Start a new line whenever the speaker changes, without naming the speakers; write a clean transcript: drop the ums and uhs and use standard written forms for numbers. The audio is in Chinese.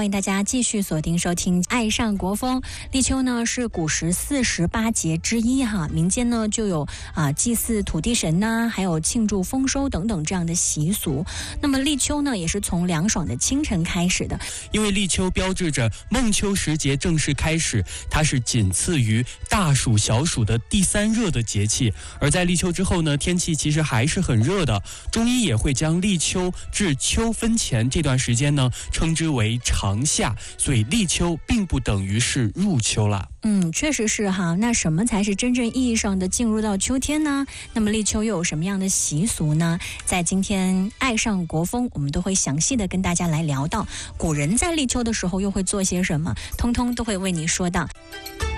迎大家继续锁定收听《爱上国风》。立秋呢是古时48节之一哈，民间呢就有祭祀土地神呐，还有庆祝丰收等等这样的习俗。那么立秋呢也是从凉爽的清晨开始的，
因为立秋标志着孟秋时节正式开始，它是仅次于大暑小暑的第3热的节气。而在立秋之后呢，天气其实还是很热的，中医也会将立秋至秋分前这段时间呢称之为长夏，所以立秋并不等于是入秋了。
确实是哈。那什么才是真正意义上的进入到秋天呢？那么立秋又有什么样的习俗呢？在今天爱上国风，我们都会详细的跟大家来聊到古人在立秋的时候又会做些什么，通通都会为你说到。